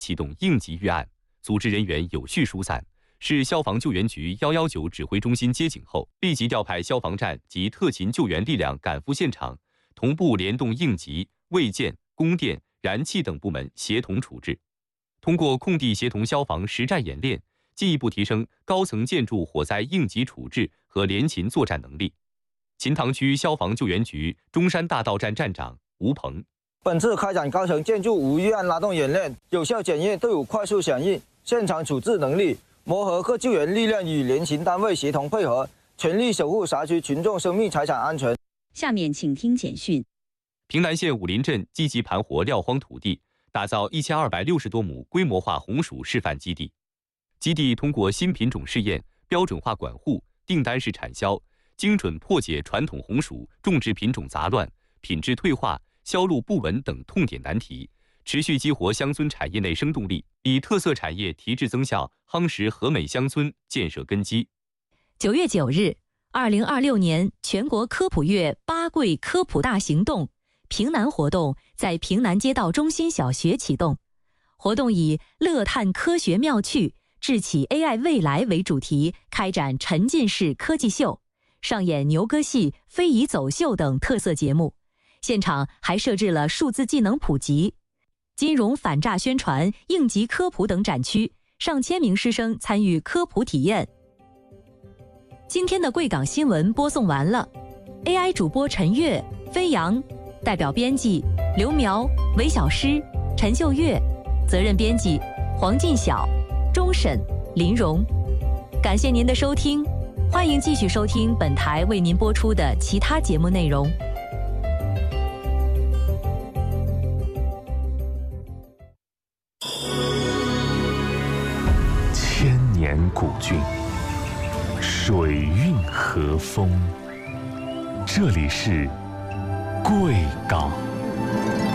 启动应急预案，组织人员有序疏散。市消防救援局119指挥中心接警后，立即调派消防站及特勤救援力量赶赴现场，同步联动应急、卫健、供电、燃气等部门协同处置。通过空地协同消防实战演练，进一步提升高层建筑火灾应急处置和联勤作战能力。秦塘区消防救援局中山大道站站长吴鹏： 本次开展高层建筑无预案拉动演练，有效检验队伍快速响应、现场处置能力，磨合各救援力量与联勤单位协同配合，全力守护辖区群众生命财产安全。 下面请听简讯。 平南县武林镇积极盘活撂荒土地，打造1260多亩规模化红薯示范基地。基地通过新品种试验、标准化管护、订单式产销，精准破解传统红薯种植品种杂乱、品质退化、销路不稳等痛点难题，持续激活乡村产业内生动力，以特色产业提质增效，夯实和美乡村建设根基。 9月9日，2026年全国科普月八桂科普大行动平南活动在平南街道中心小学启动。活动以乐探科学妙趣、智启 AI 未来为主题，开展沉浸式科技秀，上演牛歌戏、非遗走秀等特色节目。现场还设置了数字技能普及、金融反诈宣传、应急科普等展区，上千名师生参与科普体验。今天的贵港新闻播送完了 ，AI 主播陈悦、飞扬，代表编辑刘苗、韦小诗、陈秀月，责任编辑黄进晓、钟审、林荣。感谢您的收听，欢迎继续收听本台为您播出的其他节目内容。 千年古郡，水韵和风。这里是贵港。